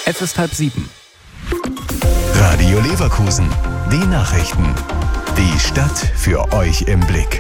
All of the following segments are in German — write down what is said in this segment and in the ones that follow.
Es ist 6:30. Radio Leverkusen. Die Nachrichten. Die Stadt für euch im Blick.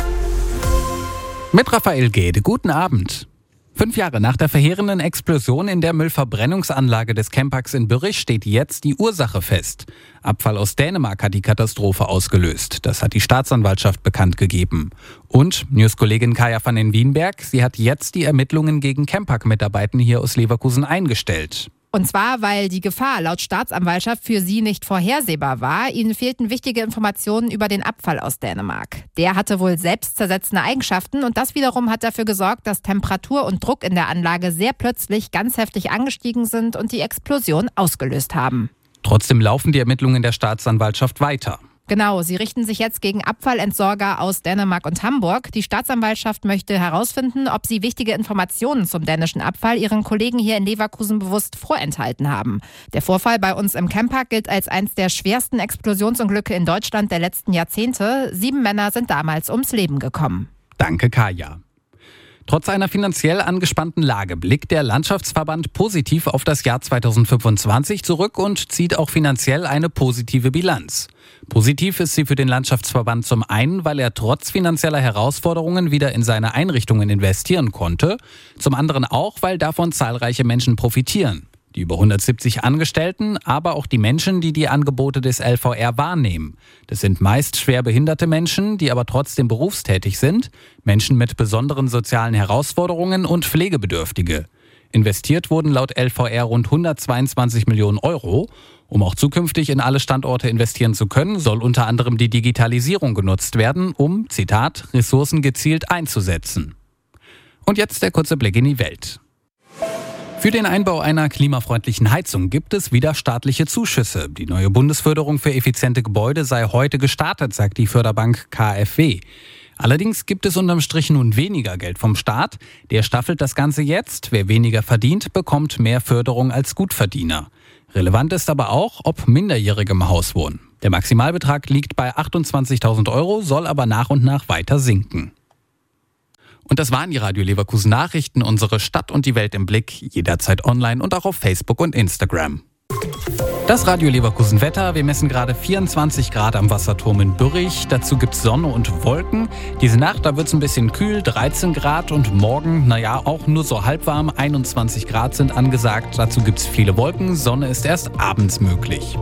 Mit Raphael Gede. Guten Abend. 5 Jahre nach der verheerenden Explosion in der Müllverbrennungsanlage des Chemparks in Bürrich steht jetzt die Ursache fest. Abfall aus Dänemark hat die Katastrophe ausgelöst. Das hat die Staatsanwaltschaft bekannt gegeben. Und News-Kollegin Kaya van den Wienberg, sie hat jetzt die Ermittlungen gegen Chempark-Mitarbeiter hier aus Leverkusen eingestellt. Und zwar, weil die Gefahr laut Staatsanwaltschaft für sie nicht vorhersehbar war. Ihnen fehlten wichtige Informationen über den Abfall aus Dänemark. Der hatte wohl selbstzersetzende Eigenschaften und das wiederum hat dafür gesorgt, dass Temperatur und Druck in der Anlage sehr plötzlich ganz heftig angestiegen sind und die Explosion ausgelöst haben. Trotzdem laufen die Ermittlungen der Staatsanwaltschaft weiter. Genau, sie richten sich jetzt gegen Abfallentsorger aus Dänemark und Hamburg. Die Staatsanwaltschaft möchte herausfinden, ob sie wichtige Informationen zum dänischen Abfall ihren Kollegen hier in Leverkusen bewusst vorenthalten haben. Der Vorfall bei uns im Chempark gilt als eines der schwersten Explosionsunglücke in Deutschland der letzten Jahrzehnte. 7 Männer sind damals ums Leben gekommen. Danke, Kaya. Trotz einer finanziell angespannten Lage blickt der Landschaftsverband positiv auf das Jahr 2025 zurück und zieht auch finanziell eine positive Bilanz. Positiv ist sie für den Landschaftsverband zum einen, weil er trotz finanzieller Herausforderungen wieder in seine Einrichtungen investieren konnte, zum anderen auch, weil davon zahlreiche Menschen profitieren. Die über 170 Angestellten, aber auch die Menschen, die die Angebote des LVR wahrnehmen. Das sind meist schwer behinderte Menschen, die aber trotzdem berufstätig sind, Menschen mit besonderen sozialen Herausforderungen und Pflegebedürftige. Investiert wurden laut LVR rund 122 Millionen Euro. Um auch zukünftig in alle Standorte investieren zu können, soll unter anderem die Digitalisierung genutzt werden, um, Zitat, Ressourcen gezielt einzusetzen. Und jetzt der kurze Blick in die Welt. Für den Einbau einer klimafreundlichen Heizung gibt es wieder staatliche Zuschüsse. Die neue Bundesförderung für effiziente Gebäude sei heute gestartet, sagt die Förderbank KfW. Allerdings gibt es unterm Strich nun weniger Geld vom Staat. Der staffelt das Ganze jetzt. Wer weniger verdient, bekommt mehr Förderung als Gutverdiener. Relevant ist aber auch, ob Minderjährige im Haus wohnen. Der Maximalbetrag liegt bei 28.000 Euro, soll aber nach und nach weiter sinken. Und das waren die Radio Leverkusen Nachrichten, unsere Stadt und die Welt im Blick, jederzeit online und auch auf Facebook und Instagram. Das Radio Leverkusen Wetter, wir messen gerade 24 Grad am Wasserturm in Bürrich, dazu gibt's Sonne und Wolken. Diese Nacht, da wird's ein bisschen kühl, 13 Grad und morgen, auch nur so halbwarm, 21 Grad sind angesagt. Dazu gibt's viele Wolken, Sonne ist erst abends möglich.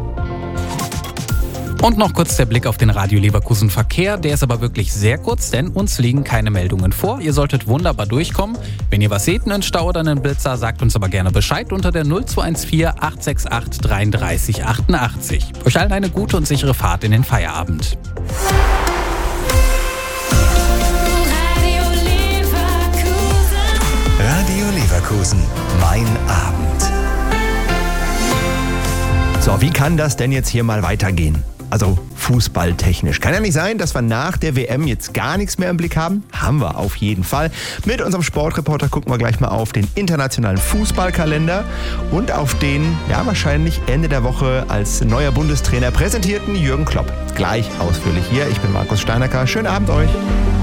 Und noch kurz der Blick auf den Radio Leverkusen Verkehr. Der ist aber wirklich sehr kurz, denn uns liegen keine Meldungen vor. Ihr solltet wunderbar durchkommen. Wenn ihr was seht, einen Stau oder einen Blitzer, sagt uns aber gerne Bescheid unter der 0214 868 33 88. Euch allen eine gute und sichere Fahrt in den Feierabend. Radio Leverkusen. Mein Abend. So, wie kann das denn jetzt hier mal weitergehen? Also fußballtechnisch. Kann ja nicht sein, dass wir nach der WM jetzt gar nichts mehr im Blick haben. Haben wir auf jeden Fall. Mit unserem Sportreporter gucken wir gleich mal auf den internationalen Fußballkalender und auf den, wahrscheinlich Ende der Woche als neuer Bundestrainer präsentierten Jürgen Klopp. Gleich ausführlich hier. Ich bin Markus Steinecker. Schönen Abend euch.